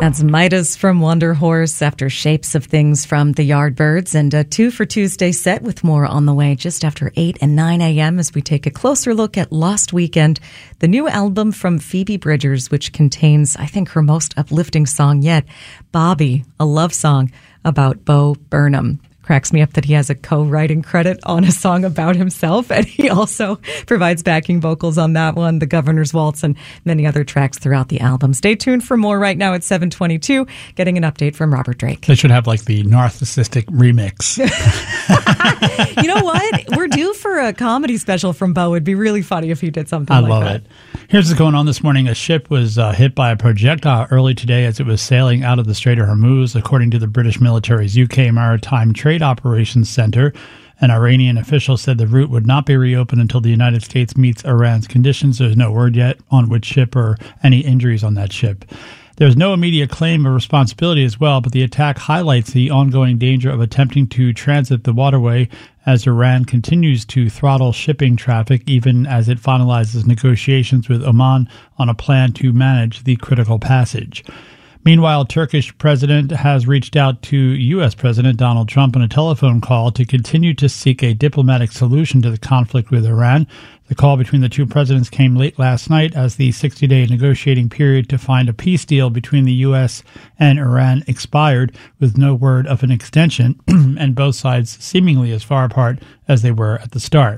That's Midas from Wonder Horse after Shapes of Things from the Yardbirds, and a 2 for Tuesday set with more on the way just after 8 and 9 a.m. as we take a closer look at Lost Weekend, the new album from Phoebe Bridgers, which contains, I think, her most uplifting song yet, Bobby, a love song about Bo Burnham. Cracks me up that he has a co-writing credit on a song about himself, and he also provides backing vocals on that one, The Governor's Waltz, and many other tracks throughout the album. Stay tuned for more right now at 7:22, getting an update from Robert Drake. They should have like the narcissistic remix. You know what? We're due for a comedy special from Bo. It'd be really funny if he did something I like that. love it. Here's what's going on this morning. A ship was hit by a projectile early today as it was sailing out of the Strait of Hormuz, according to the British military's UK Maritime Trade Operations Center. An Iranian official said the route would not be reopened until the United States meets Iran's conditions. There's no word yet on which ship or any injuries on that ship. There's no immediate claim of responsibility as well, but the attack highlights the ongoing danger of attempting to transit the waterway as Iran continues to throttle shipping traffic, even as it finalizes negotiations with Oman on a plan to manage the critical passage. Meanwhile, Turkish president has reached out to U.S. President Donald Trump on a telephone call to continue to seek a diplomatic solution to the conflict with Iran. The call between the two presidents came late last night as the 60-day negotiating period to find a peace deal between the U.S. and Iran expired, with no word of an extension, and both sides seemingly as far apart as they were at the start.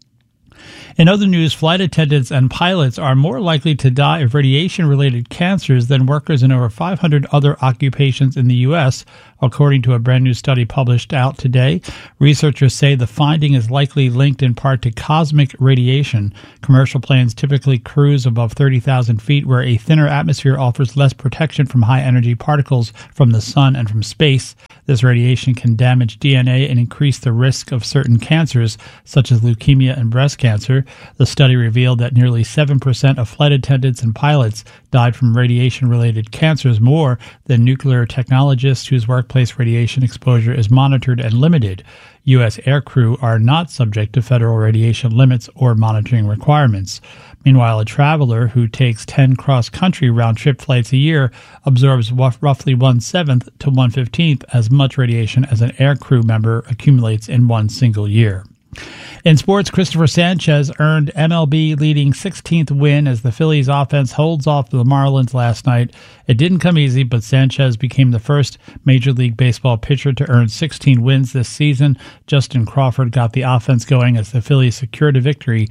In other news, flight attendants and pilots are more likely to die of radiation-related cancers than workers in over 500 other occupations in the U.S., according to a brand new study published out today. Researchers say the finding is likely linked in part to cosmic radiation. Commercial planes typically cruise above 30,000 feet, where a thinner atmosphere offers less protection from high-energy particles from the sun and from space. This radiation can damage DNA and increase the risk of certain cancers, such as leukemia and breast cancer. The study revealed that nearly 7% of flight attendants and pilots died from radiation-related cancers, more than nuclear technologists whose workplace radiation exposure is monitored and limited. U.S. aircrew are not subject to federal radiation limits or monitoring requirements. Meanwhile, a traveler who takes 10 cross-country round-trip flights a year absorbs roughly 1/7 to 1/15 as much radiation as an aircrew member accumulates in one single year. In sports, Christopher Sanchez earned MLB leading 16th win as the Phillies offense holds off the Marlins last night. It didn't come easy, but Sanchez became the first Major League Baseball pitcher to earn 16 wins this season. Justin Crawford got the offense going as the Phillies secured a victory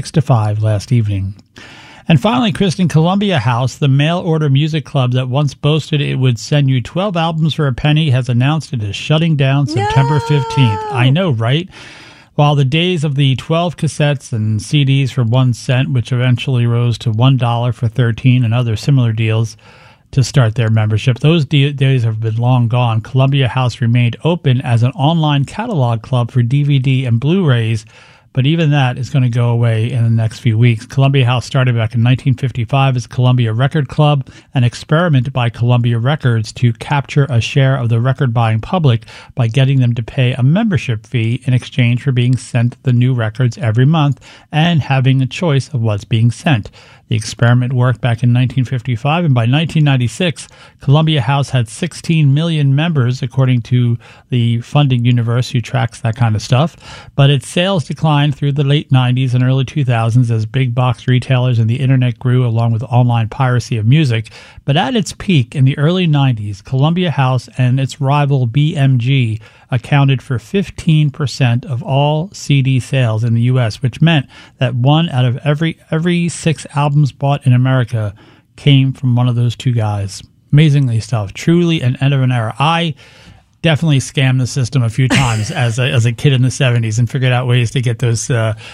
6-5 last evening. And finally, Kristen, Columbia House, the mail-order music club that once boasted it would send you 12 albums for a penny, has announced it is shutting down September 15th. I know, right? While the days of the 12 cassettes and CDs for 1 cent, which eventually rose to $1 for 13, and other similar deals to start their membership, those days have been long gone. Columbia House remained open as an online catalog club for DVD and Blu-rays, but even that is going to go away in the next few weeks. Columbia House started back in 1955 as Columbia Record Club, an experiment by Columbia Records to capture a share of the record-buying public by getting them to pay a membership fee in exchange for being sent the new records every month and having a choice of what's being sent. The experiment worked back in 1955, and by 1996, Columbia House had 16 million members, according to the funding universe who tracks that kind of stuff. But its sales declined through the late 90s and early 2000s as big box retailers and the internet grew, along with online piracy of music. But at its peak in the early 90s, Columbia House and its rival BMG accounted for 15% of all CD sales in the U.S., which meant that 1 out of every 6 albums bought in America came from one of those two guys. Amazingly stuff. Truly an end of an era. I definitely scammed the system a few times as a kid in the 70s and figured out ways to get those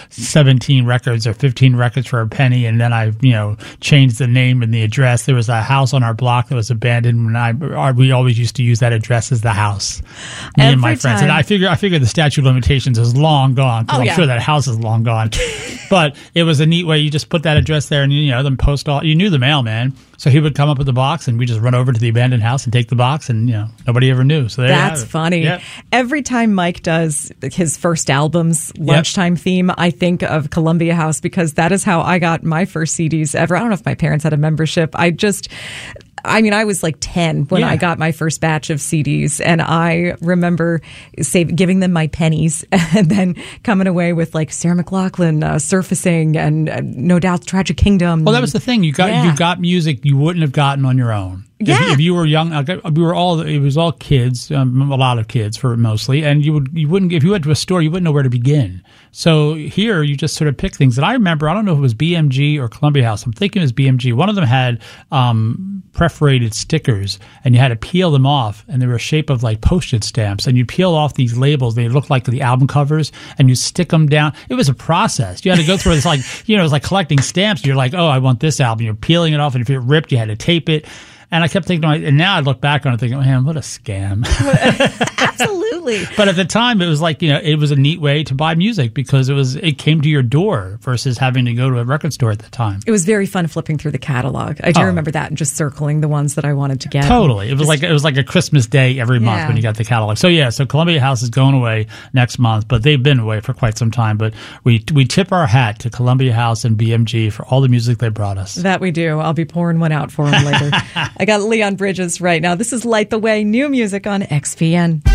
17 records or 15 records for a penny. And then I, changed the name and the address. There was a house on our block that was abandoned, and we always used to use that address as the house. Me and my friends. And I figure the statute of limitations is long gone, because I'm sure that house is long gone. But it was a neat way. You just put that address there, and then post all. You knew the mailman, so he would come up with the box, and we just run over to the abandoned house and take the box, and nobody ever knew. So that's funny. Yep. Every time Mike does his first album's lunchtime theme, I think of Columbia House, because that is how I got my first CDs ever. I don't know if my parents had a membership. I mean, I was like 10 when I got my first batch of CDs, and I remember giving them my pennies and then coming away with like Sarah McLachlan, Surfacing, and No Doubt's Tragic Kingdom. Well, that was the thing. You got music you wouldn't have gotten on your own. If you were young, it was all kids, a lot of kids for mostly, and you wouldn't, if you went to a store, you wouldn't know where to begin. So here you just sort of pick things. And I remember, I don't know if it was BMG or Columbia House. I'm thinking it was BMG. One of them had perforated stickers, and you had to peel them off, and they were a shape of like postage stamps. And you peel off these labels; they looked like the album covers, and you stick them down. It was a process. You had to go through this, like it was like collecting stamps. You're like, oh, I want this album. You're peeling it off, and if it ripped, you had to tape it. And I kept thinking, and now I look back on it thinking, man, what a scam. Absolutely. But at the time, it was like, it was a neat way to buy music because it came to your door versus having to go to a record store at the time. It was very fun flipping through the catalog. I do remember that, and just circling the ones that I wanted to get. Totally. It was like a Christmas day every month when you got the catalog. So Columbia House is going away next month, but they've been away for quite some time. But we tip our hat to Columbia House and BMG for all the music they brought us. That we do. I'll be pouring one out for them later. I got Leon Bridges right now. This is Light the Way, new music on XPN.